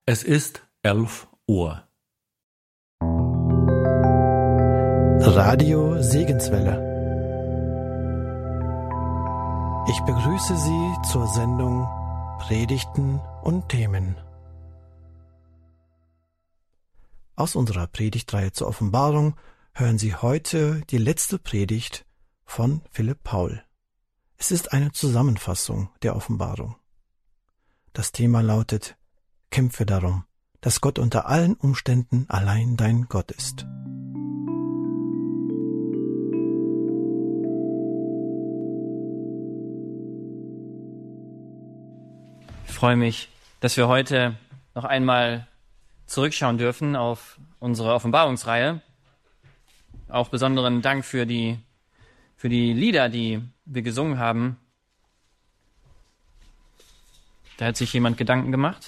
Es ist 11 Uhr. Radio Segenswelle. Ich begrüße Sie zur Sendung Predigten und Themen. Aus unserer Predigtreihe zur Offenbarung hören Sie heute die letzte Predigt von Philipp Paul. Es ist eine Zusammenfassung der Offenbarung. Das Thema lautet: Kämpfe darum, dass Gott unter allen Umständen allein dein Gott ist. Ich freue mich, dass wir heute noch einmal zurückschauen dürfen auf unsere Offenbarungsreihe. Auch besonderen Dank für die Lieder, die wir gesungen haben. Da hat sich jemand Gedanken gemacht.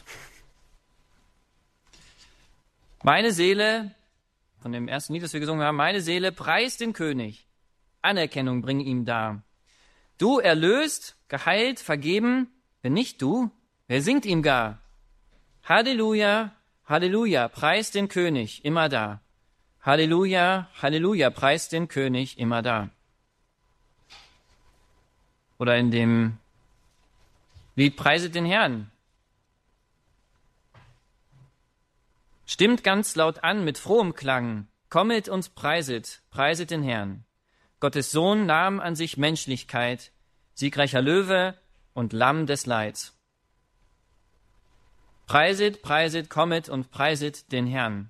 Meine Seele, von dem ersten Lied, das wir gesungen haben, meine Seele preist den König. Anerkennung bring ihm dar. Du erlöst, geheilt, vergeben, wenn nicht du, wer singt ihm gar? Halleluja, Halleluja, preist den König, immer da. Halleluja, Halleluja, preist den König, immer da. Oder in dem Lied Preiset den Herrn. Stimmt ganz laut an mit frohem Klang. Kommet und preiset den Herrn. Gottes Sohn nahm an sich Menschlichkeit, siegreicher Löwe und Lamm des Leids. Preiset, kommet und preiset den Herrn.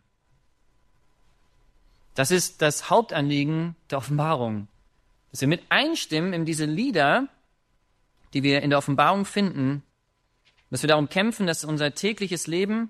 Das ist das Hauptanliegen der Offenbarung, dass wir mit einstimmen in diese Lieder, die wir in der Offenbarung finden, dass wir darum kämpfen, dass unser tägliches Leben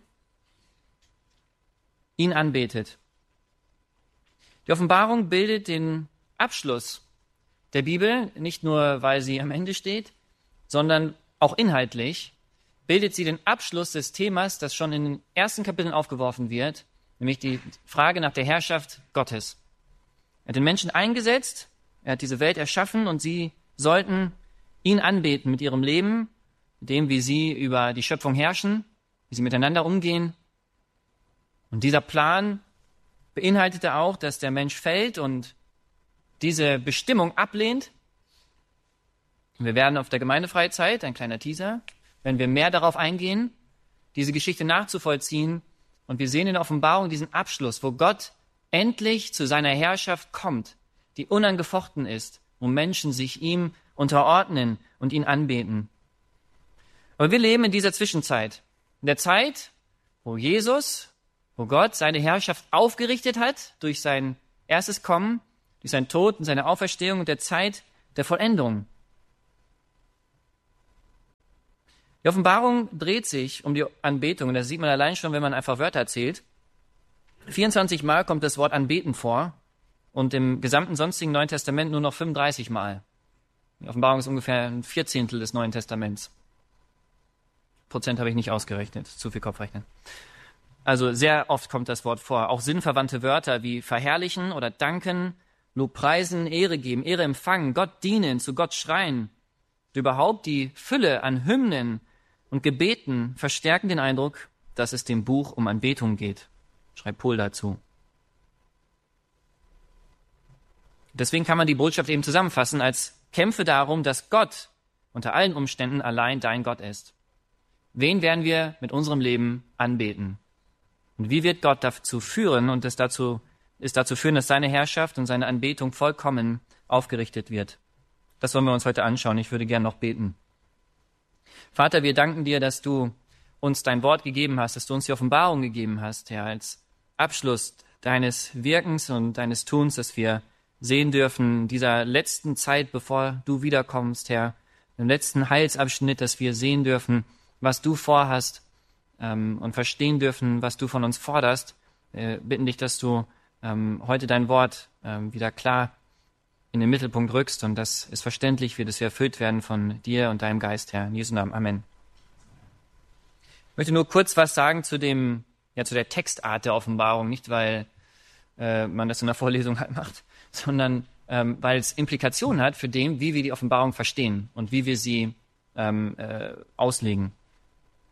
ihn anbetet. Die Offenbarung bildet den Abschluss der Bibel, nicht nur, weil sie am Ende steht, sondern auch inhaltlich bildet sie den Abschluss des Themas, das schon in den ersten Kapiteln aufgeworfen wird, nämlich die Frage nach der Herrschaft Gottes. Er hat den Menschen eingesetzt, er hat diese Welt erschaffen und sie sollten ihn anbeten mit ihrem Leben, mit dem, wie sie über die Schöpfung herrschen, wie sie miteinander umgehen. Und dieser Plan beinhaltete auch, dass der Mensch fällt und diese Bestimmung ablehnt. Wir werden auf der Gemeindefreizeit, ein kleiner Teaser, wenn wir mehr darauf eingehen, diese Geschichte nachzuvollziehen. Und wir sehen in der Offenbarung diesen Abschluss, wo Gott endlich zu seiner Herrschaft kommt, die unangefochten ist, wo Menschen sich ihm unterordnen und ihn anbeten. Aber wir leben in dieser Zwischenzeit, in der Zeit, wo Gott seine Herrschaft aufgerichtet hat durch sein erstes Kommen, durch seinen Tod und seine Auferstehung und der Zeit der Vollendung. Die Offenbarung dreht sich um die Anbetung, und das sieht man allein schon, wenn man einfach Wörter erzählt. 24 Mal kommt das Wort Anbeten vor und im gesamten sonstigen Neuen Testament nur noch 35 Mal. Die Offenbarung ist ungefähr ein Vierzehntel des Neuen Testaments. Prozent habe ich nicht ausgerechnet, zu viel Kopfrechnen. Also sehr oft kommt das Wort vor. Auch sinnverwandte Wörter wie verherrlichen oder danken, Lobpreisen, Ehre geben, Ehre empfangen, Gott dienen, zu Gott schreien. Und überhaupt die Fülle an Hymnen und Gebeten verstärken den Eindruck, dass es dem Buch um Anbetung geht. Schreibt Paul dazu. Deswegen kann man die Botschaft eben zusammenfassen als: Kämpfe darum, dass Gott unter allen Umständen allein dein Gott ist. Wen werden wir mit unserem Leben anbeten? Und wie wird Gott dazu führen und es dazu führen, dass seine Herrschaft und seine Anbetung vollkommen aufgerichtet wird? Das wollen wir uns heute anschauen. Ich würde gern noch beten. Vater, wir danken dir, dass du uns dein Wort gegeben hast, dass du uns die Offenbarung gegeben hast, Herr, als Abschluss deines Wirkens und deines Tuns, dass wir sehen dürfen in dieser letzten Zeit, bevor du wiederkommst, Herr, im letzten Heilsabschnitt, dass wir sehen dürfen, was du vorhast und verstehen dürfen, was du von uns forderst. Bitten dich, dass du heute dein Wort wieder klar in den Mittelpunkt rückst und dass es verständlich wird, dass wir erfüllt werden von dir und deinem Geist, Herr. In Jesu Namen. Amen. Ich möchte nur kurz was sagen zu der Textart der Offenbarung, nicht weil man das in der Vorlesung halt macht, sondern weil es Implikationen hat für dem, wie wir die Offenbarung verstehen und wie wir sie auslegen.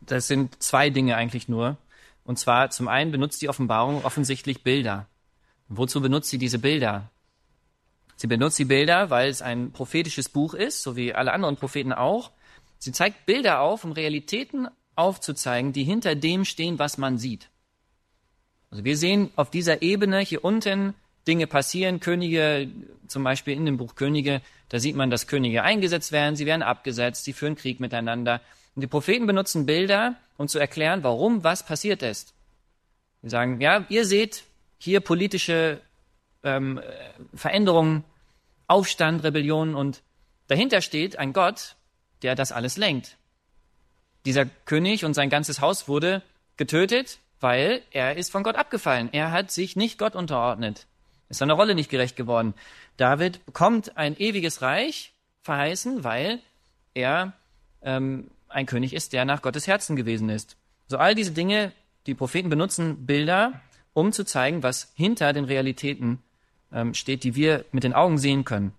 das sind zwei Dinge eigentlich nur. Und zwar zum einen benutzt die Offenbarung offensichtlich Bilder. Und wozu benutzt sie diese Bilder? Sie benutzt die Bilder, weil es ein prophetisches Buch ist, so wie alle anderen Propheten auch. Sie zeigt Bilder auf, um Realitäten aufzuzeigen, die hinter dem stehen, was man sieht. Also wir sehen auf dieser Ebene hier unten Dinge passieren, Könige, zum Beispiel in dem Buch Könige, da sieht man, dass Könige eingesetzt werden, sie werden abgesetzt, sie führen Krieg miteinander. Und die Propheten benutzen Bilder, um zu erklären, warum was passiert ist. Sie sagen, ja, ihr seht hier politische Veränderungen, Aufstand, Rebellion und dahinter steht ein Gott, der das alles lenkt. Dieser König und sein ganzes Haus wurde getötet, weil er ist von Gott abgefallen. Er hat sich nicht Gott unterordnet. Ist seiner Rolle nicht gerecht geworden. David bekommt ein ewiges Reich verheißen, weil er ein König ist, der nach Gottes Herzen gewesen ist. So all diese Dinge, die Propheten benutzen Bilder, um zu zeigen, was hinter den Realitäten steht, die wir mit den Augen sehen können.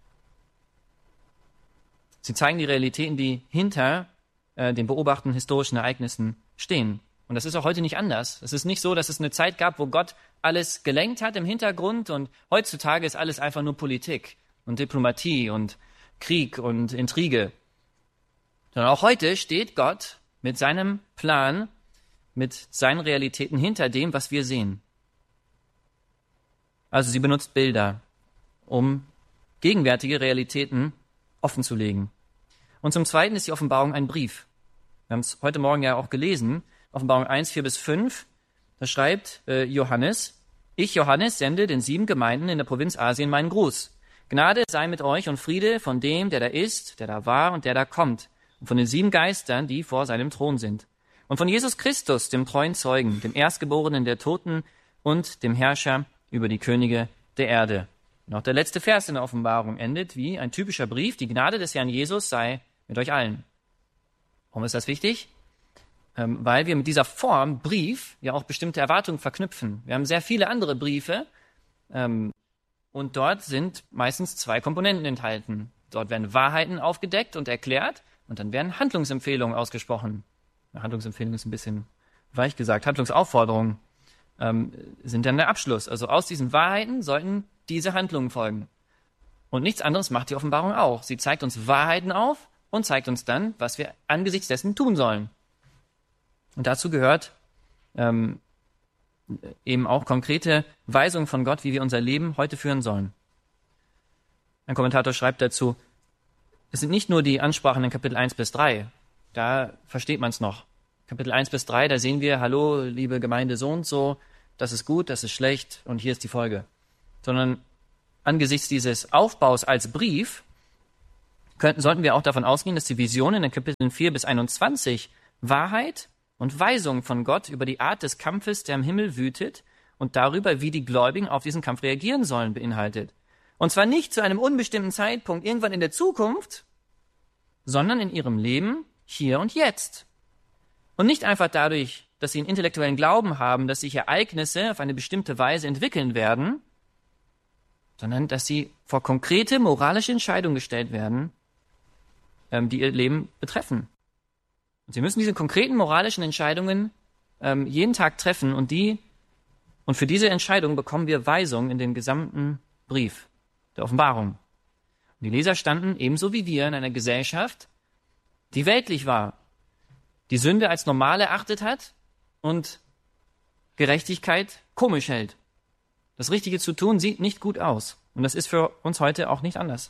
Sie zeigen die Realitäten, die hinter den beobachteten historischen Ereignissen stehen. Und das ist auch heute nicht anders. Es ist nicht so, dass es eine Zeit gab, wo Gott alles gelenkt hat im Hintergrund und heutzutage ist alles einfach nur Politik und Diplomatie und Krieg und Intrige. Sondern auch heute steht Gott mit seinem Plan, mit seinen Realitäten hinter dem, was wir sehen. Also sie benutzt Bilder, um gegenwärtige Realitäten offenzulegen. Und zum Zweiten ist die Offenbarung ein Brief. Wir haben es heute Morgen ja auch gelesen, Offenbarung 1, 4-5, da schreibt Johannes, ich, Johannes, sende den 7 Gemeinden in der Provinz Asien meinen Gruß. Gnade sei mit euch und Friede von dem, der da ist, der da war und der da kommt, und von den 7 Geistern, die vor seinem Thron sind. Und von Jesus Christus, dem treuen Zeugen, dem Erstgeborenen der Toten und dem Herrscher über die Könige der Erde. Und auch der letzte Vers in der Offenbarung endet wie ein typischer Brief. Die Gnade des Herrn Jesus sei mit euch allen. Warum ist das wichtig? Weil wir mit dieser Form Brief ja auch bestimmte Erwartungen verknüpfen. Wir haben sehr viele andere Briefe und dort sind meistens 2 Komponenten enthalten. Dort werden Wahrheiten aufgedeckt und erklärt und dann werden Handlungsempfehlungen ausgesprochen. Handlungsempfehlung ist ein bisschen weich gesagt. Handlungsaufforderungen sind dann der Abschluss. Also aus diesen Wahrheiten sollten diese Handlungen folgen. Und nichts anderes macht die Offenbarung auch. Sie zeigt uns Wahrheiten auf und zeigt uns dann, was wir angesichts dessen tun sollen. Und dazu gehört eben auch konkrete Weisungen von Gott, wie wir unser Leben heute führen sollen. Ein Kommentator schreibt dazu, es sind nicht nur die Ansprachen in Kapitel 1-3, da versteht man es noch. Kapitel 1-3, da sehen wir, hallo, liebe Gemeinde so und so, das ist gut, das ist schlecht und hier ist die Folge. Sondern angesichts dieses Aufbaus als Brief sollten wir auch davon ausgehen, dass die Visionen in Kapiteln 4-21 Wahrheit und Weisung von Gott über die Art des Kampfes, der im Himmel wütet und darüber, wie die Gläubigen auf diesen Kampf reagieren sollen, beinhaltet. Und zwar nicht zu einem unbestimmten Zeitpunkt irgendwann in der Zukunft, sondern in ihrem Leben hier und jetzt. Und nicht einfach dadurch, dass sie einen intellektuellen Glauben haben, dass sich Ereignisse auf eine bestimmte Weise entwickeln werden, sondern dass sie vor konkrete moralische Entscheidungen gestellt werden, die ihr Leben betreffen. Und sie müssen diese konkreten moralischen Entscheidungen jeden Tag treffen und für diese Entscheidung bekommen wir Weisung in dem gesamten Brief der Offenbarung. Und die Leser standen ebenso wie wir in einer Gesellschaft, die weltlich war, die Sünde als normal erachtet hat und Gerechtigkeit komisch hält. Das Richtige zu tun sieht nicht gut aus. Und das ist für uns heute auch nicht anders.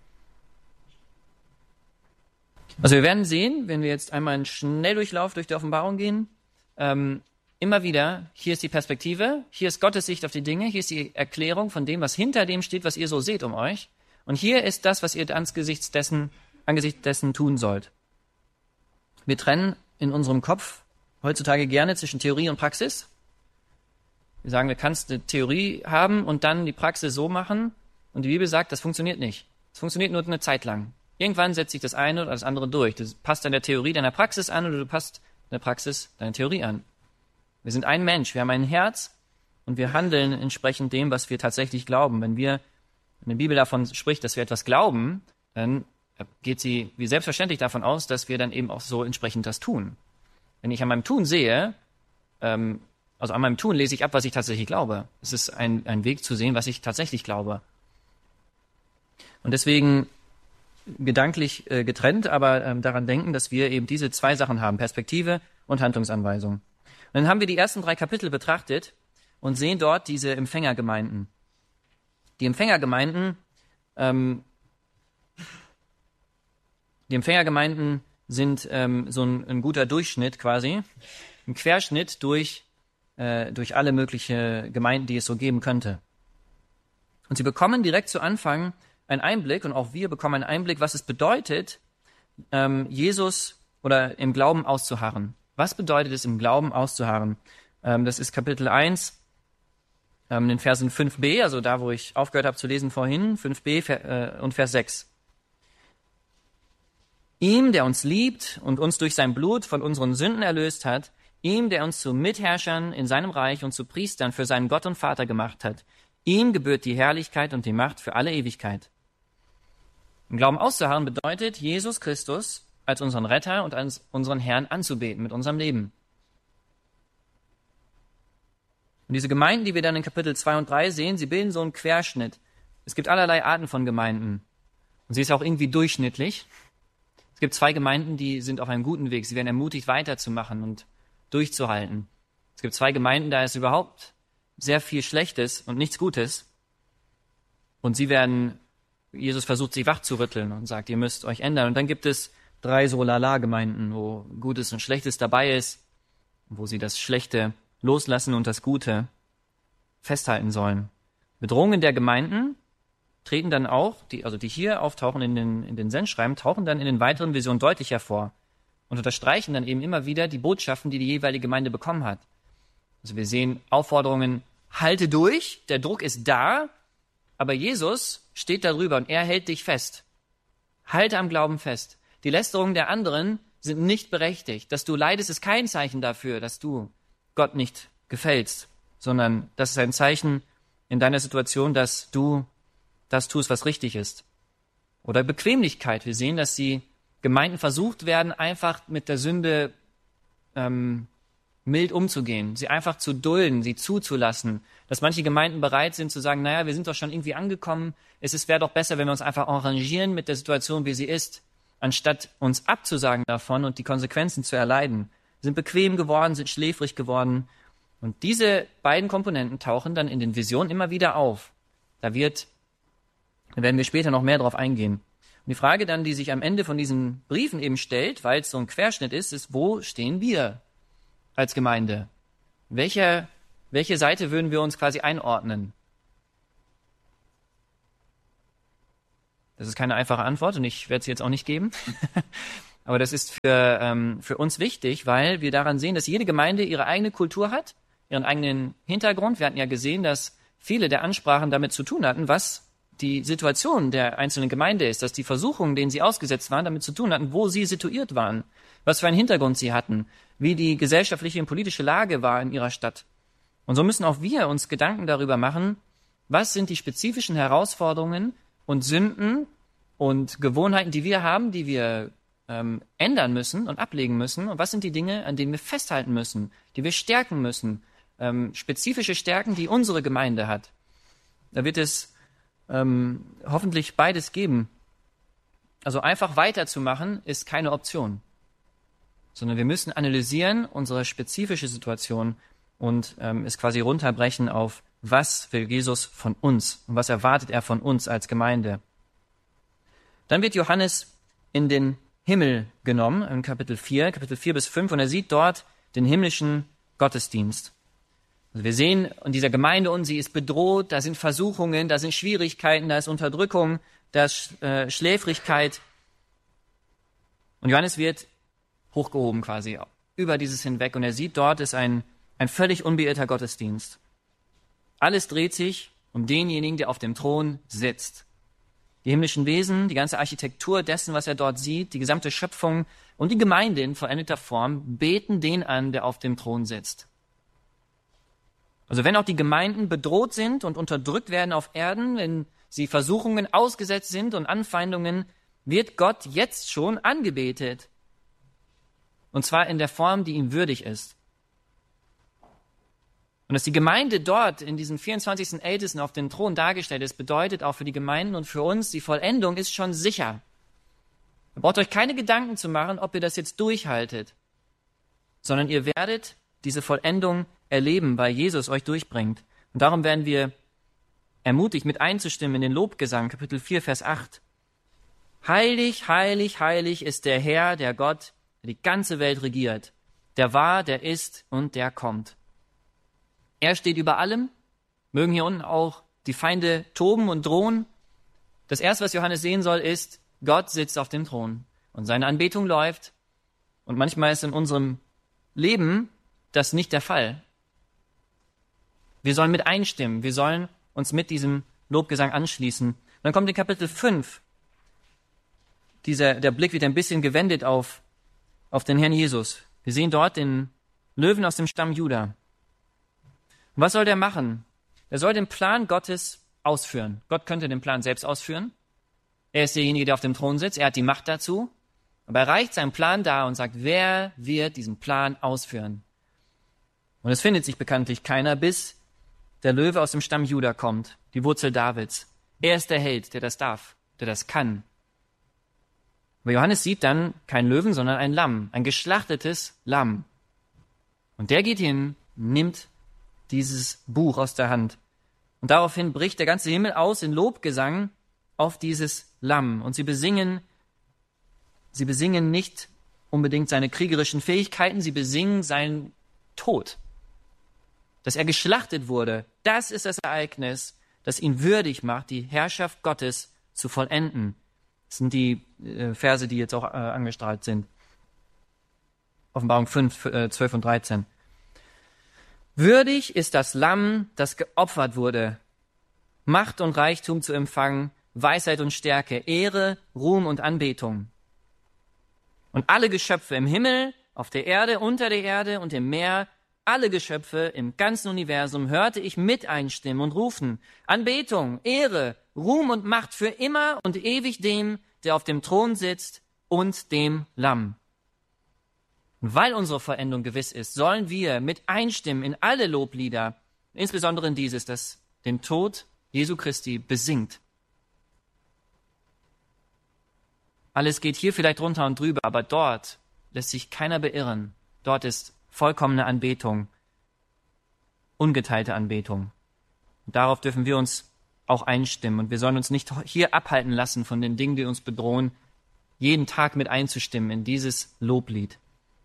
Also wir werden sehen, wenn wir jetzt einmal einen Schnelldurchlauf durch die Offenbarung gehen, immer wieder, hier ist die Perspektive, hier ist Gottes Sicht auf die Dinge, hier ist die Erklärung von dem, was hinter dem steht, was ihr so seht um euch. Und hier ist das, was ihr angesichts dessen tun sollt. Wir trennen in unserem Kopf heutzutage gerne zwischen Theorie und Praxis. Wir sagen, du kannst eine Theorie haben und dann die Praxis so machen. Und die Bibel sagt, das funktioniert nicht. Es funktioniert nur eine Zeit lang. Irgendwann setzt sich das eine oder das andere durch. Du passt deiner Theorie deiner Praxis an oder du passt der Praxis deiner Theorie an. Wir sind ein Mensch, wir haben ein Herz und wir handeln entsprechend dem, was wir tatsächlich glauben. Wenn die Bibel davon spricht, dass wir etwas glauben, dann geht sie wie selbstverständlich davon aus, dass wir dann eben auch so entsprechend das tun. Wenn ich an meinem Tun sehe, also an meinem Tun lese ich ab, was ich tatsächlich glaube. Es ist ein Weg zu sehen, was ich tatsächlich glaube. Und deswegen gedanklich getrennt, aber daran denken, dass wir eben diese zwei Sachen haben, Perspektive und Handlungsanweisung. Und dann haben wir die ersten 3 Kapitel betrachtet und sehen dort diese Empfängergemeinden. Die Empfängergemeinden sind so ein guter Durchschnitt quasi, ein Querschnitt durch alle mögliche Gemeinden, die es so geben könnte. Und sie bekommen direkt zu Anfang einen Einblick, und auch wir bekommen einen Einblick, was es bedeutet, Jesus oder im Glauben auszuharren. Was bedeutet es, im Glauben auszuharren? Das ist Kapitel 1, in den Versen 5b, also da, wo ich aufgehört habe zu lesen vorhin, 5b und Vers 6. Ihm, der uns liebt und uns durch sein Blut von unseren Sünden erlöst hat, ihm, der uns zu Mitherrschern in seinem Reich und zu Priestern für seinen Gott und Vater gemacht hat, ihm gebührt die Herrlichkeit und die Macht für alle Ewigkeit. Im Glauben auszuharren bedeutet, Jesus Christus als unseren Retter und als unseren Herrn anzubeten mit unserem Leben. Und diese Gemeinden, die wir dann in Kapitel 2 und 3 sehen, sie bilden so einen Querschnitt. Es gibt allerlei Arten von Gemeinden. Und sie ist auch irgendwie durchschnittlich. Es gibt 2 Gemeinden, die sind auf einem guten Weg. Sie werden ermutigt, weiterzumachen und durchzuhalten. Es gibt 2 Gemeinden, da ist überhaupt sehr viel Schlechtes und nichts Gutes. Und Jesus versucht, sie wachzurütteln und sagt, ihr müsst euch ändern. Und dann gibt es 3 so Lala-Gemeinden, wo Gutes und Schlechtes dabei ist, wo sie das Schlechte loslassen und das Gute festhalten sollen. Bedrohungen der Gemeinden treten dann auch, die hier auftauchen in den Sendschreiben, tauchen dann in den weiteren Visionen deutlich hervor und unterstreichen dann eben immer wieder die Botschaften, die die jeweilige Gemeinde bekommen hat. Also wir sehen Aufforderungen, halte durch, der Druck ist da, aber Jesus steht darüber und er hält dich fest. Halte am Glauben fest. Die Lästerungen der anderen sind nicht berechtigt. Dass du leidest, ist kein Zeichen dafür, dass du Gott nicht gefällst, sondern das ist ein Zeichen in deiner Situation, dass du das tust, was richtig ist. Oder Bequemlichkeit. Wir sehen, dass die Gemeinden versucht werden, einfach mit der Sünde mild umzugehen, sie einfach zu dulden, sie zuzulassen. Dass manche Gemeinden bereit sind zu sagen, naja, wir sind doch schon irgendwie angekommen, wäre doch besser, wenn wir uns einfach arrangieren mit der Situation, wie sie ist, anstatt uns abzusagen davon und die Konsequenzen zu erleiden. Sind bequem geworden, sind schläfrig geworden. Und diese beiden Komponenten tauchen dann in den Visionen immer wieder auf. Da werden wir später noch mehr drauf eingehen. Und die Frage dann, die sich am Ende von diesen Briefen eben stellt, weil es so ein Querschnitt ist, wo stehen wir als Gemeinde? Welche Seite würden wir uns quasi einordnen? Das ist keine einfache Antwort und ich werde sie jetzt auch nicht geben. Aber das ist für uns wichtig, weil wir daran sehen, dass jede Gemeinde ihre eigene Kultur hat, ihren eigenen Hintergrund. Wir hatten ja gesehen, dass viele der Ansprachen damit zu tun hatten, was die Situation der einzelnen Gemeinde ist, dass die Versuchungen, denen sie ausgesetzt waren, damit zu tun hatten, wo sie situiert waren, was für einen Hintergrund sie hatten, wie die gesellschaftliche und politische Lage war in ihrer Stadt. Und so müssen auch wir uns Gedanken darüber machen, was sind die spezifischen Herausforderungen und Sünden und Gewohnheiten, die wir haben, die wir ändern müssen und ablegen müssen. Und was sind die Dinge, an denen wir festhalten müssen, die wir stärken müssen, spezifische Stärken, die unsere Gemeinde hat. Da wird es hoffentlich beides geben. Also einfach weiterzumachen ist keine Option, sondern wir müssen analysieren unsere spezifische Situation und es quasi runterbrechen auf, was will Jesus von uns und was erwartet er von uns als Gemeinde. Dann wird Johannes in den Himmel genommen, in Kapitel 4 bis 5, und er sieht dort den himmlischen Gottesdienst. Also wir sehen in dieser Gemeinde, und sie ist bedroht, da sind Versuchungen, da sind Schwierigkeiten, da ist Unterdrückung, da ist Schläfrigkeit. Und Johannes wird hochgehoben quasi über dieses hinweg, und er sieht, dort ist ein völlig unbeirrter Gottesdienst. Alles dreht sich um denjenigen, der auf dem Thron sitzt. Die himmlischen Wesen, die ganze Architektur dessen, was er dort sieht, die gesamte Schöpfung und die Gemeinde in vollendeter Form beten den an, der auf dem Thron sitzt. Also wenn auch die Gemeinden bedroht sind und unterdrückt werden auf Erden, wenn sie Versuchungen ausgesetzt sind und Anfeindungen, wird Gott jetzt schon angebetet. Und zwar in der Form, die ihm würdig ist. Und dass die Gemeinde dort in diesen 24. Ältesten auf den Thron dargestellt ist, bedeutet auch für die Gemeinden und für uns, die Vollendung ist schon sicher. Ihr braucht euch keine Gedanken zu machen, ob ihr das jetzt durchhaltet, sondern ihr werdet diese Vollendung erleben, weil Jesus euch durchbringt. Und darum werden wir ermutigt, mit einzustimmen in den Lobgesang, Kapitel 4, Vers 8. Heilig, heilig, heilig ist der Herr, der Gott, der die ganze Welt regiert, der war, der ist und der kommt. Er steht über allem, mögen hier unten auch die Feinde toben und drohen. Das Erste, was Johannes sehen soll, ist, Gott sitzt auf dem Thron und seine Anbetung läuft. Und manchmal ist in unserem Leben das nicht der Fall. Wir sollen mit einstimmen, wir sollen uns mit diesem Lobgesang anschließen. Dann kommt in Kapitel 5, der Blick wird ein bisschen gewendet auf den Herrn Jesus. Wir sehen dort den Löwen aus dem Stamm Juda. Und was soll der machen? Er soll den Plan Gottes ausführen. Gott könnte den Plan selbst ausführen. Er ist derjenige, der auf dem Thron sitzt. Er hat die Macht dazu. Aber er reicht seinen Plan dar und sagt, wer wird diesen Plan ausführen? Und es findet sich bekanntlich keiner, bis der Löwe aus dem Stamm Juda kommt, die Wurzel Davids. Er ist der Held, der das darf, der das kann. Aber Johannes sieht dann kein Löwen, sondern ein Lamm, ein geschlachtetes Lamm. Und der geht hin, nimmt dieses Buch aus der Hand. Und daraufhin bricht der ganze Himmel aus in Lobgesang auf dieses Lamm. Und sie besingen nicht unbedingt seine kriegerischen Fähigkeiten, sie besingen seinen Tod. Dass er geschlachtet wurde, das ist das Ereignis, das ihn würdig macht, die Herrschaft Gottes zu vollenden. Das sind die Verse, die jetzt auch angestrahlt sind. Offenbarung 5, 12 und 13. Würdig ist das Lamm, das geopfert wurde, Macht und Reichtum zu empfangen, Weisheit und Stärke, Ehre, Ruhm und Anbetung. Und alle Geschöpfe im Himmel, auf der Erde, unter der Erde und im Meer, alle Geschöpfe im ganzen Universum hörte ich mit einstimmen und rufen, Anbetung, Ehre, Ruhm und Macht für immer und ewig dem, der auf dem Thron sitzt und dem Lamm. Und weil unsere Vollendung gewiss ist, sollen wir mit einstimmen in alle Loblieder, insbesondere in dieses, das den Tod Jesu Christi besingt. Alles geht hier vielleicht runter und drüber, aber dort lässt sich keiner beirren. Dort ist vollkommene Anbetung, ungeteilte Anbetung. Und darauf dürfen wir uns auch einstimmen. Und wir sollen uns nicht hier abhalten lassen von den Dingen, die uns bedrohen, jeden Tag mit einzustimmen in dieses Loblied.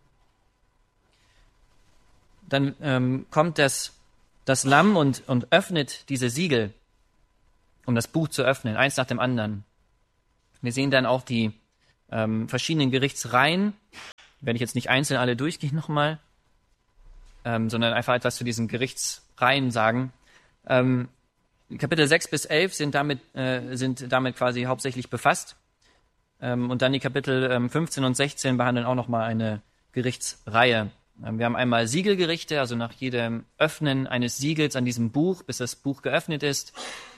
Dann kommt das Lamm und öffnet diese Siegel, um das Buch zu öffnen, eins nach dem anderen. Wir sehen dann auch die verschiedenen Gerichtsreihen. Werde ich jetzt nicht einzeln alle durchgehen nochmal, sondern einfach etwas zu diesen Gerichtsreihen sagen. Kapitel 6 bis 11 sind damit quasi hauptsächlich befasst. Und dann die Kapitel 15 und 16 behandeln auch nochmal eine Gerichtsreihe. Wir haben einmal Siegelgerichte, also nach jedem Öffnen eines Siegels an diesem Buch, bis das Buch geöffnet ist,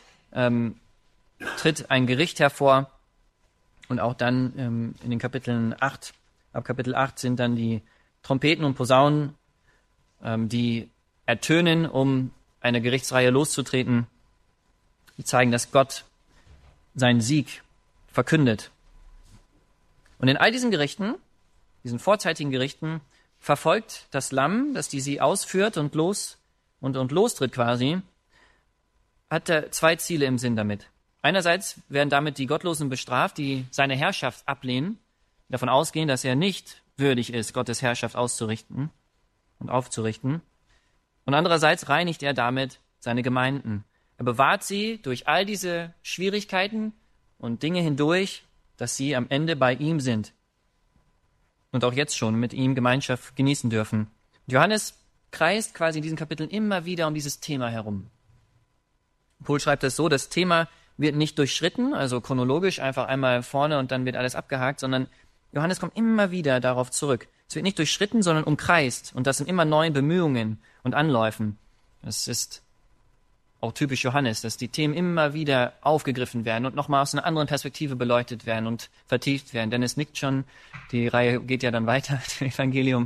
tritt ein Gericht hervor. Und auch dann in den Kapiteln 8, ab Kapitel 8 sind dann die Trompeten und Posaunen, die ertönen, um eine Gerichtsreihe loszutreten. Die zeigen, dass Gott seinen Sieg verkündet. Und in all diesen Gerichten, diesen vorzeitigen Gerichten, verfolgt das Lamm, das die sie ausführt und lostritt quasi, hat er zwei Ziele im Sinn damit. Einerseits werden damit die Gottlosen bestraft, die seine Herrschaft ablehnen, davon ausgehen, dass er nicht würdig ist, Gottes Herrschaft auszurichten und aufzurichten. Und andererseits reinigt er damit seine Gemeinden. Er bewahrt sie durch all diese Schwierigkeiten und Dinge hindurch, dass sie am Ende bei ihm sind und auch jetzt schon mit ihm Gemeinschaft genießen dürfen. Johannes kreist quasi in diesen Kapiteln immer wieder um dieses Thema herum. Paul schreibt es so, das Thema wird nicht durchschritten, also chronologisch einfach einmal vorne und dann wird alles abgehakt, sondern Johannes kommt immer wieder darauf zurück. Es wird nicht durchschritten, sondern umkreist und das in immer neuen Bemühungen und Anläufen. Es ist auch typisch Johannes, dass die Themen immer wieder aufgegriffen werden und nochmal aus einer anderen Perspektive beleuchtet werden und vertieft werden. Denn es nickt schon, die Reihe geht ja dann weiter, das Evangelium.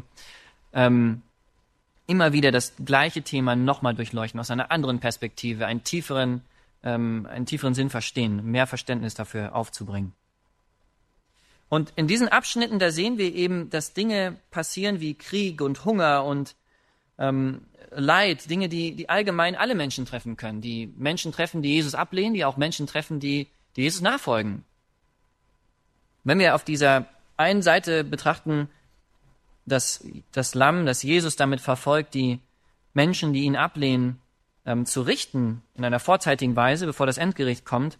Immer wieder das gleiche Thema nochmal durchleuchten, aus einer anderen Perspektive, einen tieferen Sinn verstehen, mehr Verständnis dafür aufzubringen. Und in diesen Abschnitten, da sehen wir eben, dass Dinge passieren wie Krieg und Hunger und Leid, Dinge, die allgemein alle Menschen treffen können. Die Menschen treffen, die Jesus ablehnen, die auch Menschen treffen, die Jesus nachfolgen. Wenn wir auf dieser einen Seite betrachten, dass das Lamm, das Jesus damit verfolgt, die Menschen, die ihn ablehnen, zu richten in einer vorzeitigen Weise, bevor das Endgericht kommt,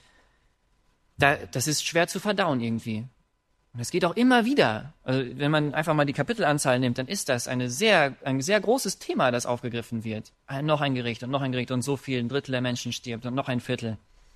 das ist schwer zu verdauen irgendwie. Und es geht auch immer wieder. Also wenn man einfach mal die Kapitelanzahl nimmt, dann ist das ein sehr großes Thema, das aufgegriffen wird. Noch ein Gericht und so viel, ein Drittel der Menschen stirbt und noch ein Viertel.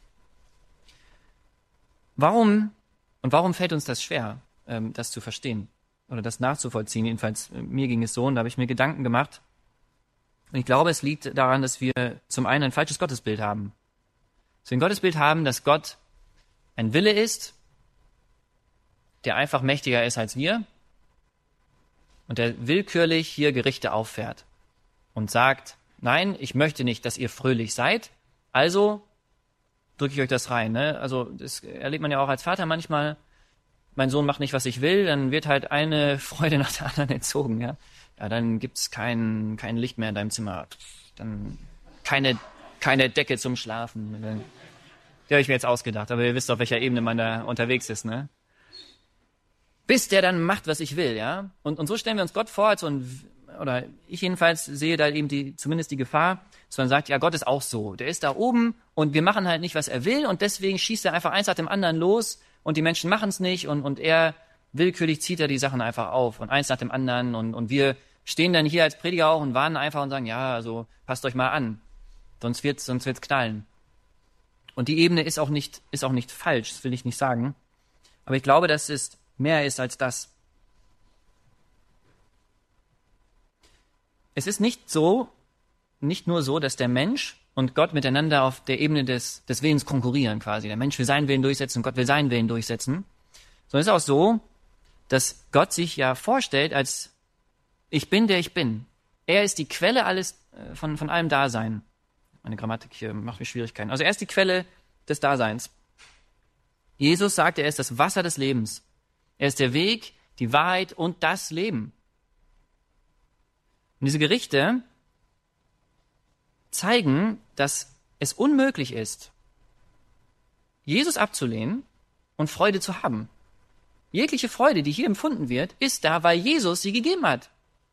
Warum fällt uns das schwer, das zu verstehen oder das nachzuvollziehen? Jedenfalls mir ging es so und da habe ich mir Gedanken gemacht. Und ich glaube, es liegt daran, dass wir zum einen ein falsches Gottesbild haben. Dass wir ein Gottesbild haben, dass Gott ein Wille ist, der einfach mächtiger ist als wir und der willkürlich hier Gerichte auffährt und sagt, nein, ich möchte nicht, dass ihr fröhlich seid, also drücke ich euch das rein. Ne? Also das erlebt man ja auch als Vater manchmal, mein Sohn macht nicht, was ich will, dann wird halt eine Freude nach der anderen entzogen. Ja, dann gibt's kein Licht mehr in deinem Zimmer, dann keine Decke zum Schlafen. Die habe ich mir jetzt ausgedacht, aber ihr wisst, auf welcher Ebene man da unterwegs ist, ne? Bis der dann macht, was ich will, ja? Und so stellen wir uns Gott vor, oder ich jedenfalls sehe da eben zumindest die Gefahr, dass man sagt, ja, Gott ist auch so. Der ist da oben und wir machen halt nicht, was er will und deswegen schießt er einfach eins nach dem anderen los und die Menschen machen es nicht und er willkürlich zieht er die Sachen einfach auf und eins nach dem anderen und wir stehen dann hier als Prediger auch und warnen einfach und sagen, ja, also passt euch mal an, sonst wird's knallen. Und die Ebene ist auch nicht falsch, das will ich nicht sagen. Aber ich glaube, dass es mehr ist als das. Es ist nicht nur so, dass der Mensch und Gott miteinander auf der Ebene des Willens konkurrieren quasi. Der Mensch will seinen Willen durchsetzen und Gott will seinen Willen durchsetzen. Sondern es ist auch so, dass Gott sich ja vorstellt als ich bin, der ich bin. Er ist die Quelle alles von allem Dasein. Meine Grammatik hier macht mir Schwierigkeiten. Also er ist die Quelle des Daseins. Jesus sagt, er ist das Wasser des Lebens. Er ist der Weg, die Wahrheit und das Leben. Und diese Gerichte zeigen, dass es unmöglich ist, Jesus abzulehnen und Freude zu haben. Jegliche Freude, die hier empfunden wird, ist da, weil Jesus sie gegeben hat.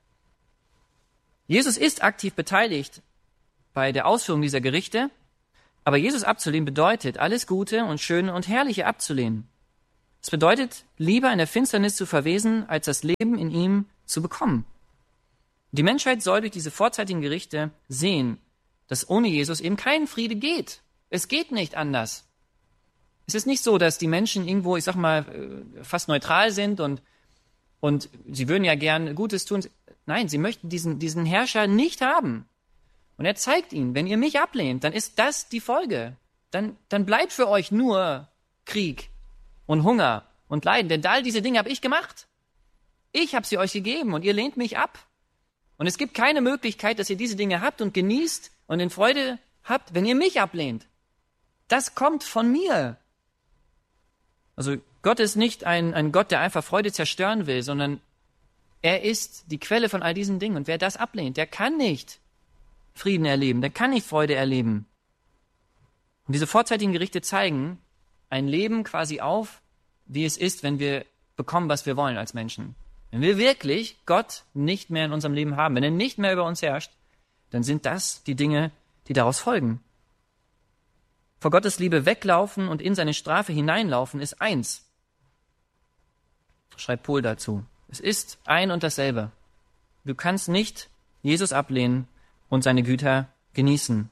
Jesus ist aktiv beteiligt bei der Ausführung dieser Gerichte, aber Jesus abzulehnen bedeutet, alles Gute und Schöne und Herrliche abzulehnen. Es bedeutet, lieber in der Finsternis zu verwesen, als das Leben in ihm zu bekommen. Die Menschheit soll durch diese vorzeitigen Gerichte sehen, dass ohne Jesus eben kein Friede geht. Es geht nicht anders. Es ist nicht so, dass die Menschen irgendwo, ich sag mal, fast neutral sind und sie würden ja gern Gutes tun. Nein, sie möchten diesen Herrscher nicht haben. Und er zeigt ihnen, wenn ihr mich ablehnt, dann ist das die Folge. Dann bleibt für euch nur Krieg und Hunger und Leiden. Denn all diese Dinge habe ich gemacht. Ich habe sie euch gegeben und ihr lehnt mich ab. Und es gibt keine Möglichkeit, dass ihr diese Dinge habt und genießt und in Freude habt, wenn ihr mich ablehnt. Das kommt von mir. Also Gott ist nicht ein Gott, der einfach Freude zerstören will, sondern er ist die Quelle von all diesen Dingen. Und wer das ablehnt, der kann nicht Frieden erleben, der kann nicht Freude erleben. Und diese vorzeitigen Gerichte zeigen ein Leben quasi auf, wie es ist, wenn wir bekommen, was wir wollen als Menschen. Wenn wir wirklich Gott nicht mehr in unserem Leben haben, wenn er nicht mehr über uns herrscht, dann sind das die Dinge, die daraus folgen. Vor Gottes Liebe weglaufen und in seine Strafe hineinlaufen ist eins. Schreibt Pohl dazu. Es ist ein und dasselbe. Du kannst nicht Jesus ablehnen und seine Güter genießen.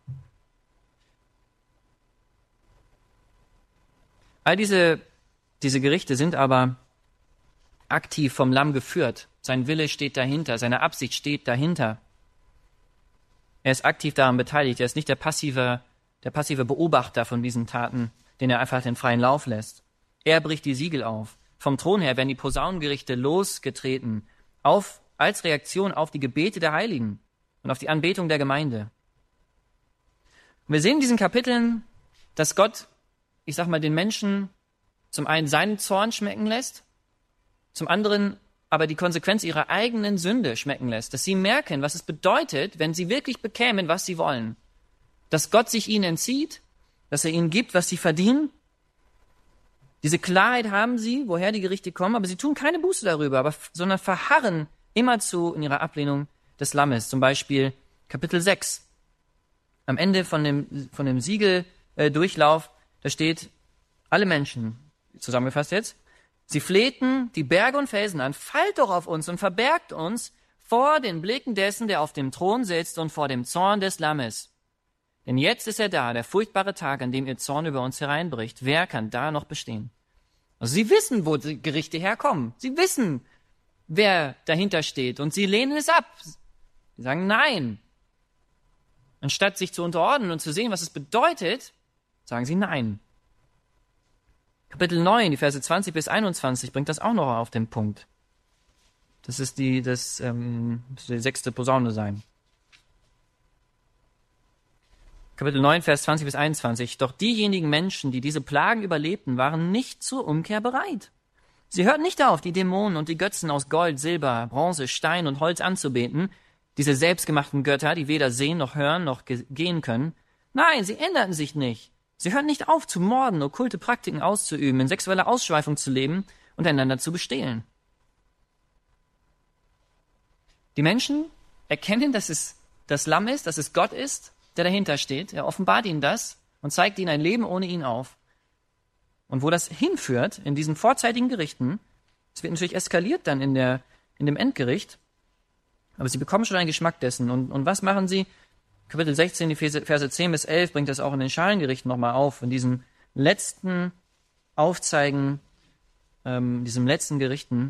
All diese Gerichte sind aber aktiv vom Lamm geführt. Sein Wille steht dahinter, seine Absicht steht dahinter. Er ist aktiv daran beteiligt. Er ist nicht der passive Beobachter von diesen Taten, den er einfach den freien Lauf lässt. Er bricht die Siegel auf. Vom Thron her werden die Posaunengerichte losgetreten, als Reaktion auf die Gebete der Heiligen und auf die Anbetung der Gemeinde. Und wir sehen in diesen Kapiteln, dass Gott, den Menschen zum einen seinen Zorn schmecken lässt, zum anderen aber die Konsequenz ihrer eigenen Sünde schmecken lässt, dass sie merken, was es bedeutet, wenn sie wirklich bekämen, was sie wollen. Dass Gott sich ihnen entzieht, dass er ihnen gibt, was sie verdienen. Diese Klarheit haben sie, woher die Gerichte kommen, aber sie tun keine Buße darüber, sondern verharren immerzu in ihrer Ablehnung des Lammes. Zum Beispiel Kapitel 6. Am Ende von dem Siegeldurchlauf, da steht, alle Menschen, zusammengefasst jetzt, sie flehten die Berge und Felsen an, fallt doch auf uns und verbergt uns vor den Blicken dessen, der auf dem Thron sitzt und vor dem Zorn des Lammes. Denn jetzt ist er da, der furchtbare Tag, an dem ihr Zorn über uns hereinbricht. Wer kann da noch bestehen? Also sie wissen, wo die Gerichte herkommen. Sie wissen, wer dahinter steht und sie lehnen es ab. Sie sagen Nein. Anstatt sich zu unterordnen und zu sehen, was es bedeutet, sagen sie Nein. Kapitel 9, die Verse 20 bis 21 bringt das auch noch auf den Punkt. Das ist die 6. Posaune sein. Kapitel 9, Vers 20 bis 21. Doch diejenigen Menschen, die diese Plagen überlebten, waren nicht zur Umkehr bereit. Sie hörten nicht auf, die Dämonen und die Götzen aus Gold, Silber, Bronze, Stein und Holz anzubeten, diese selbstgemachten Götter, die weder sehen noch hören noch gehen können. Nein, sie änderten sich nicht. Sie hörten nicht auf, zu morden, okkulte Praktiken auszuüben, in sexueller Ausschweifung zu leben und einander zu bestehlen. Die Menschen erkennen, dass es das Lamm ist, dass es Gott ist, der dahinter steht. Er offenbart ihnen das und zeigt ihnen ein Leben ohne ihn auf. Und wo das hinführt, in diesen vorzeitigen Gerichten, es wird natürlich eskaliert dann in dem Endgericht, aber sie bekommen schon einen Geschmack dessen. Und was machen sie? Kapitel 16, die Verse 10 bis 11 bringt das auch in den Schalengerichten nochmal auf, in diesem letzten Aufzeigen, diesem letzten Gerichten.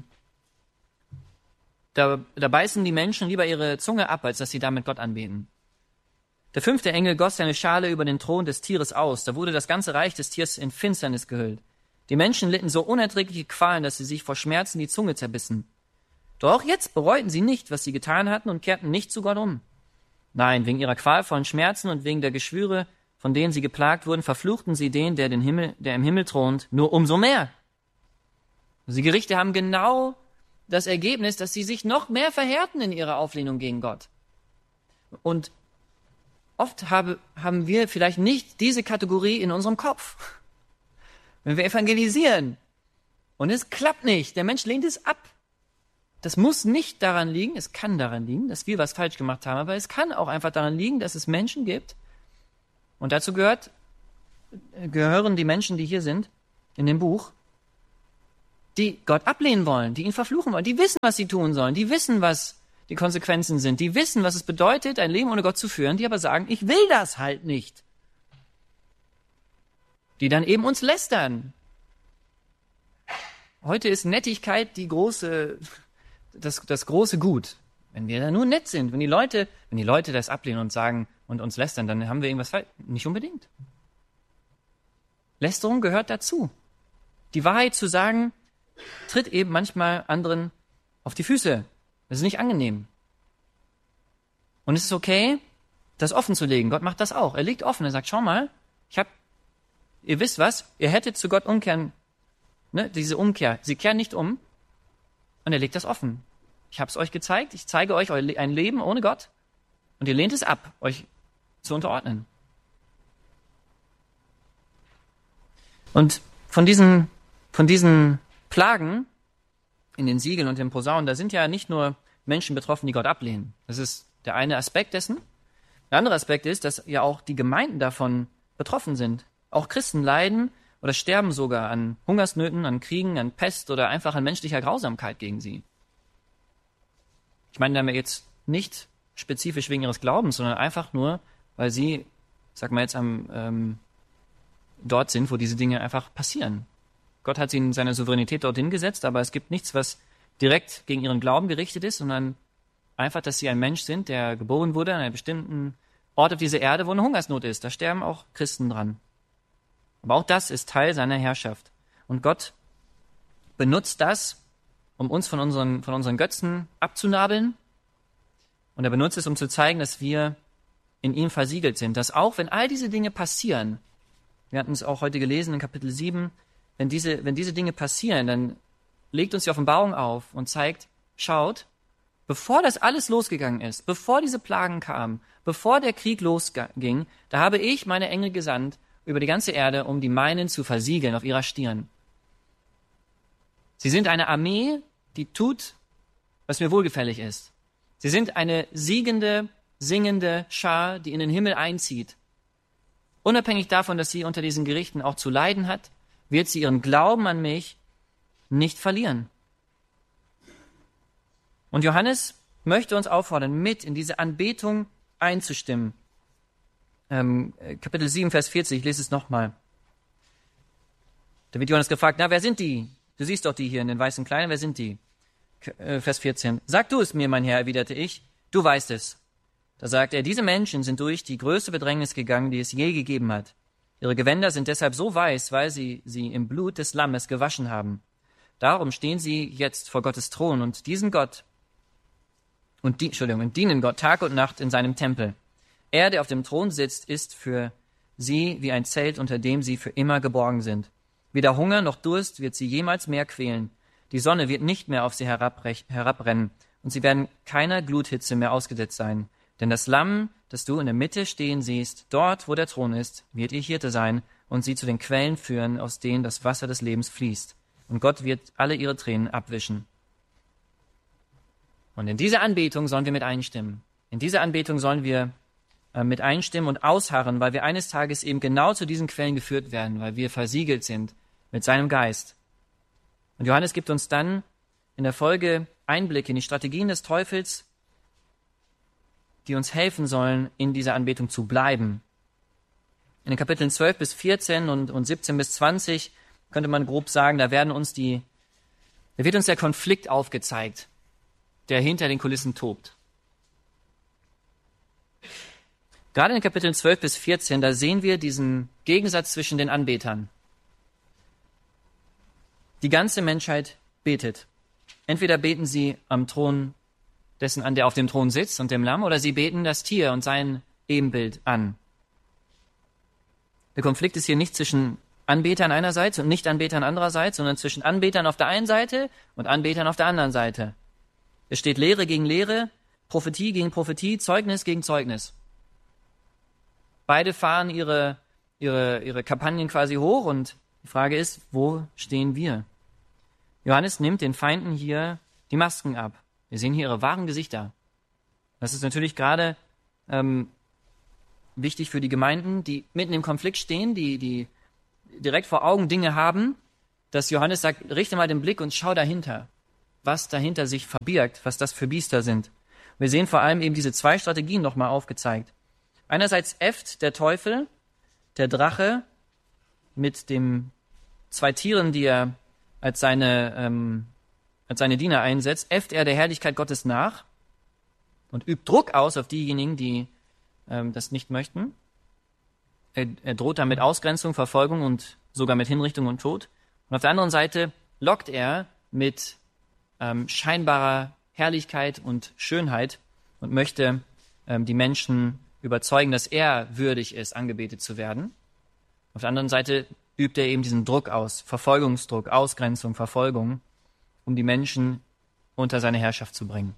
Da beißen die Menschen lieber ihre Zunge ab, als dass sie damit Gott anbeten. Der 5. Engel goss seine Schale über den Thron des Tieres aus. Da wurde das ganze Reich des Tiers in Finsternis gehüllt. Die Menschen litten so unerträgliche Qualen, dass sie sich vor Schmerzen die Zunge zerbissen. Doch auch jetzt bereuten sie nicht, was sie getan hatten und kehrten nicht zu Gott um. Nein, wegen ihrer qualvollen Schmerzen und wegen der Geschwüre, von denen sie geplagt wurden, verfluchten sie den, der im Himmel thront, nur umso mehr. Die Gerichte haben genau das Ergebnis, dass sie sich noch mehr verhärten in ihrer Auflehnung gegen Gott. Und oft haben wir vielleicht nicht diese Kategorie in unserem Kopf. Wenn wir evangelisieren und es klappt nicht, der Mensch lehnt es ab. Das muss nicht daran liegen, es kann daran liegen, dass wir was falsch gemacht haben, aber es kann auch einfach daran liegen, dass es Menschen gibt, und dazu gehören die Menschen, die hier sind, in dem Buch, die Gott ablehnen wollen, die ihn verfluchen wollen, die wissen, was sie tun sollen, die wissen, was die Konsequenzen sind, die wissen, was es bedeutet, ein Leben ohne Gott zu führen, die aber sagen, ich will das halt nicht. Die dann eben uns lästern. Heute ist Nettigkeit das große Gut. Wenn wir da nur nett sind, wenn die Leute das ablehnen und sagen und uns lästern, dann haben wir irgendwas falsch. Nicht unbedingt. Lästerung gehört dazu. Die Wahrheit zu sagen, tritt eben manchmal anderen auf die Füße. Das ist nicht angenehm. Und es ist okay, das offen zu legen. Gott macht das auch. Er legt offen. Er sagt, schau mal, ihr wisst was, ihr hättet zu Gott umkehren, ne, diese Umkehr. Sie kehren nicht um. Und er legt das offen. Ich habe es euch gezeigt. Ich zeige euch ein Leben ohne Gott. Und ihr lehnt es ab, euch zu unterordnen. Und von diesen Plagen in den Siegeln und den Posaunen, da sind ja nicht nur Menschen betroffen, die Gott ablehnen. Das ist der eine Aspekt dessen. Der andere Aspekt ist, dass ja auch die Gemeinden davon betroffen sind. Auch Christen leiden oder sterben sogar an Hungersnöten, an Kriegen, an Pest oder einfach an menschlicher Grausamkeit gegen sie. Ich meine damit jetzt nicht spezifisch wegen ihres Glaubens, sondern einfach nur, weil sie, sag mal jetzt, dort sind, wo diese Dinge einfach passieren. Gott hat sie in seiner Souveränität dorthin gesetzt, aber es gibt nichts, was direkt gegen ihren Glauben gerichtet ist, sondern einfach, dass sie ein Mensch sind, der geboren wurde in einer bestimmten Ort auf dieser Erde, wo eine Hungersnot ist. Da sterben auch Christen dran. Aber auch das ist Teil seiner Herrschaft. Und Gott benutzt das, um uns von unseren Götzen abzunabeln. Und er benutzt es, um zu zeigen, dass wir in ihm versiegelt sind. Dass auch, wenn all diese Dinge passieren, wir hatten es auch heute gelesen in Kapitel 7, wenn diese Dinge passieren, dann legt uns die Offenbarung auf und zeigt, schaut, bevor das alles losgegangen ist, bevor diese Plagen kamen, bevor der Krieg losging, da habe ich meine Engel gesandt über die ganze Erde, um die meinen zu versiegeln auf ihrer Stirn. Sie sind eine Armee, die tut, was mir wohlgefällig ist. Sie sind eine siegende, singende Schar, die in den Himmel einzieht. Unabhängig davon, dass sie unter diesen Gerichten auch zu leiden hat, wird sie ihren Glauben an mich nicht verlieren. Und Johannes möchte uns auffordern, mit in diese Anbetung einzustimmen. Kapitel 7, Vers 40, ich lese es nochmal. Da wird Johannes gefragt, wer sind die? Du siehst doch die hier in den weißen Kleidern, wer sind die? Vers 14, sag du es mir, mein Herr, erwiderte ich, du weißt es. Da sagt er, diese Menschen sind durch die größte Bedrängnis gegangen, die es je gegeben hat. Ihre Gewänder sind deshalb so weiß, weil sie im Blut des Lammes gewaschen haben. Darum stehen sie jetzt vor Gottes Thron und diesen Gott und dienen Gott Tag und Nacht in seinem Tempel. Er, der auf dem Thron sitzt, ist für sie wie ein Zelt, unter dem sie für immer geborgen sind. Weder Hunger noch Durst wird sie jemals mehr quälen. Die Sonne wird nicht mehr auf sie herabrennen und sie werden keiner Gluthitze mehr ausgesetzt sein. Denn das Lamm, das du in der Mitte stehen siehst, dort, wo der Thron ist, wird ihr Hirte sein und sie zu den Quellen führen, aus denen das Wasser des Lebens fließt. Und Gott wird alle ihre Tränen abwischen. Und in diese Anbetung sollen wir mit einstimmen. In diese Anbetung sollen wir mit einstimmen und ausharren, weil wir eines Tages eben genau zu diesen Quellen geführt werden, weil wir versiegelt sind mit seinem Geist. Und Johannes gibt uns dann in der Folge Einblicke in die Strategien des Teufels, die uns helfen sollen, in dieser Anbetung zu bleiben. In den Kapiteln 12 bis 14 und 17 bis 20 könnte man grob sagen, da wird uns der Konflikt aufgezeigt, der hinter den Kulissen tobt. Gerade in den Kapiteln 12 bis 14, da sehen wir diesen Gegensatz zwischen den Anbetern. Die ganze Menschheit betet. Entweder beten sie am Thron dessen an, der auf dem Thron sitzt und dem Lamm, oder sie beten das Tier und sein Ebenbild an. Der Konflikt ist hier nicht zwischen Anbetern einerseits und Nicht-Anbetern andererseits, sondern zwischen Anbetern auf der einen Seite und Anbetern auf der anderen Seite. Es steht Lehre gegen Lehre, Prophetie gegen Prophetie, Zeugnis gegen Zeugnis. Beide fahren ihre Kampagnen quasi hoch und die Frage ist, wo stehen wir? Johannes nimmt den Feinden hier die Masken ab. Wir sehen hier ihre wahren Gesichter. Das ist natürlich gerade wichtig für die Gemeinden, die mitten im Konflikt stehen, die direkt vor Augen Dinge haben, dass Johannes sagt, richte mal den Blick und schau dahinter, was dahinter sich verbirgt, was das für Biester sind. Wir sehen vor allem eben diese zwei Strategien nochmal aufgezeigt. Einerseits äfft der Teufel, der Drache, mit den zwei Tieren, die er als seine Diener einsetzt, äfft er der Herrlichkeit Gottes nach und übt Druck aus auf diejenigen, die das nicht möchten. Er droht damit Ausgrenzung, Verfolgung und sogar mit Hinrichtung und Tod. Und auf der anderen Seite lockt er mit scheinbarer Herrlichkeit und Schönheit und möchte die Menschen überzeugen, dass er würdig ist, angebetet zu werden. Auf der anderen Seite übt er eben diesen Druck aus, Verfolgungsdruck, Ausgrenzung, Verfolgung, um die Menschen unter seine Herrschaft zu bringen.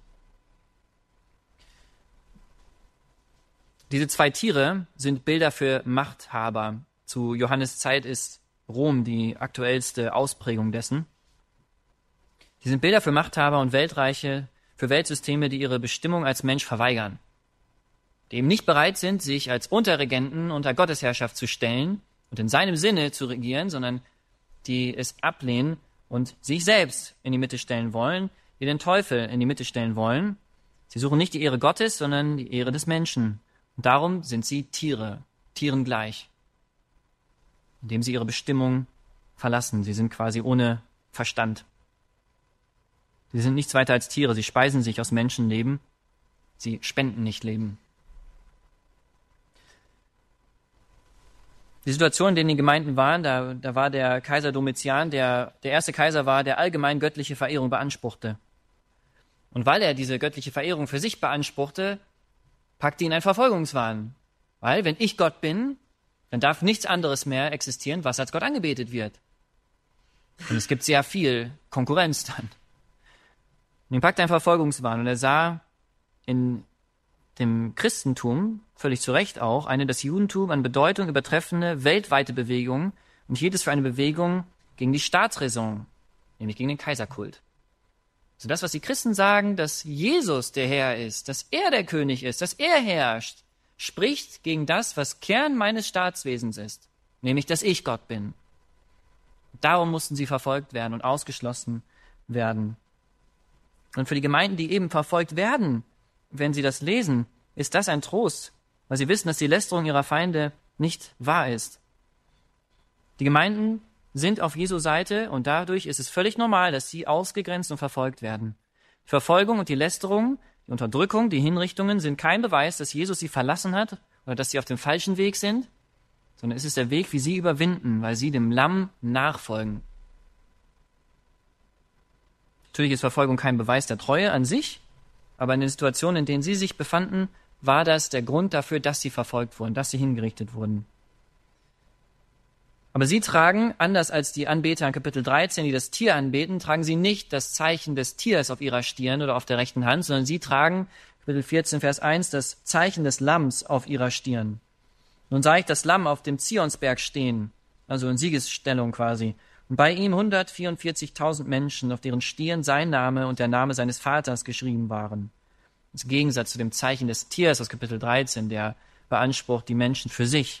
Diese zwei Tiere sind Bilder für Machthaber. Zu Johannes Zeit ist Rom die aktuellste Ausprägung dessen. Die sind Bilder für Machthaber und Weltreiche, für Weltsysteme, die ihre Bestimmung als Mensch verweigern. Die eben nicht bereit sind, sich als Unterregenten unter Gottes Herrschaft zu stellen und in seinem Sinne zu regieren, sondern die es ablehnen und sich selbst in die Mitte stellen wollen, die den Teufel in die Mitte stellen wollen. Sie suchen nicht die Ehre Gottes, sondern die Ehre des Menschen. Und darum sind sie Tiere, Tieren gleich, indem sie ihre Bestimmung verlassen. Sie sind quasi ohne Verstand. Sie sind nichts weiter als Tiere. Sie speisen sich aus Menschenleben. Sie spenden nicht Leben. Die Situation, in der die Gemeinden waren, da war der Kaiser Domitian, der erste Kaiser war, der allgemein göttliche Verehrung beanspruchte. Und weil er diese göttliche Verehrung für sich beanspruchte, packte ihn ein Verfolgungswahn. Weil, wenn ich Gott bin, dann darf nichts anderes mehr existieren, was als Gott angebetet wird. Und es gibt sehr viel Konkurrenz dann. Und ihn packte ein Verfolgungswahn und er sah in dem Christentum, völlig zu Recht auch, eine das Judentum an Bedeutung übertreffende weltweite Bewegung und hielt es für eine Bewegung gegen die Staatsräson, nämlich gegen den Kaiserkult. Also das, was die Christen sagen, dass Jesus der Herr ist, dass er der König ist, dass er herrscht, spricht gegen das, was Kern meines Staatswesens ist, nämlich, dass ich Gott bin. Darum mussten sie verfolgt werden und ausgeschlossen werden. Und für die Gemeinden, die eben verfolgt werden, wenn sie das lesen, ist das ein Trost, weil sie wissen, dass die Lästerung ihrer Feinde nicht wahr ist. Die Gemeinden sind auf Jesu Seite und dadurch ist es völlig normal, dass sie ausgegrenzt und verfolgt werden. Die Verfolgung und die Lästerung, die Unterdrückung, die Hinrichtungen sind kein Beweis, dass Jesus sie verlassen hat oder dass sie auf dem falschen Weg sind, sondern es ist der Weg, wie sie überwinden, weil sie dem Lamm nachfolgen. Natürlich ist Verfolgung kein Beweis der Treue an sich, aber in den Situationen, in denen sie sich befanden, war das der Grund dafür, dass sie verfolgt wurden, dass sie hingerichtet wurden. Aber sie tragen, anders als die Anbeter in Kapitel 13, die das Tier anbeten, tragen sie nicht das Zeichen des Tiers auf ihrer Stirn oder auf der rechten Hand, sondern sie tragen, Kapitel 14, Vers 1, das Zeichen des Lamms auf ihrer Stirn. Nun sah ich das Lamm auf dem Zionsberg stehen, also in Siegesstellung quasi, und bei ihm 144.000 Menschen, auf deren Stirn sein Name und der Name seines Vaters geschrieben waren. Im Gegensatz zu dem Zeichen des Tiers aus Kapitel 13, der beansprucht die Menschen für sich.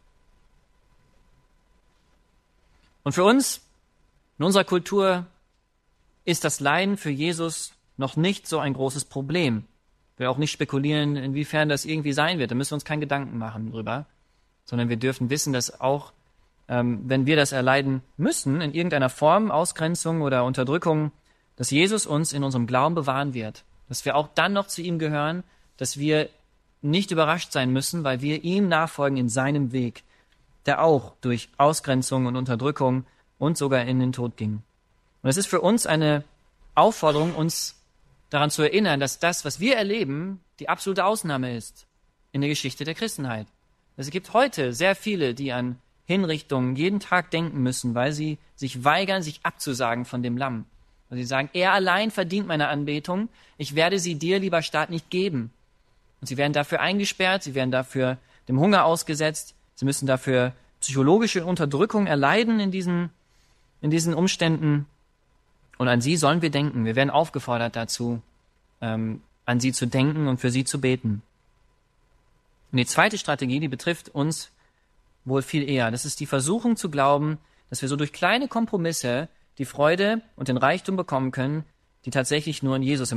Und für uns, in unserer Kultur, ist das Leiden für Jesus noch nicht so ein großes Problem. Wir auch nicht spekulieren, inwiefern das irgendwie sein wird. Da müssen wir uns keinen Gedanken machen drüber, sondern wir dürfen wissen, dass auch, wenn wir das erleiden müssen, in irgendeiner Form, Ausgrenzung oder Unterdrückung, dass Jesus uns in unserem Glauben bewahren wird. Dass wir auch dann noch zu ihm gehören, dass wir nicht überrascht sein müssen, weil wir ihm nachfolgen in seinem Weg, der auch durch Ausgrenzung und Unterdrückung und sogar in den Tod ging. Und es ist für uns eine Aufforderung, uns daran zu erinnern, dass das, was wir erleben, die absolute Ausnahme ist in der Geschichte der Christenheit. Es gibt heute sehr viele, die an Hinrichtungen jeden Tag denken müssen, weil sie sich weigern, sich abzusagen von dem Lamm. Weil sie sagen, er allein verdient meine Anbetung, ich werde sie dir, lieber Staat, nicht geben. Und sie werden dafür eingesperrt, sie werden dafür dem Hunger ausgesetzt, sie müssen dafür psychologische Unterdrückung erleiden in diesen Umständen. Und an sie sollen wir denken. Wir werden aufgefordert dazu, an sie zu denken und für sie zu beten. Und die zweite Strategie, die betrifft uns wohl viel eher. Das ist die Versuchung zu glauben, dass wir so durch kleine Kompromisse die Freude und den Reichtum bekommen können, die tatsächlich nur in Jesus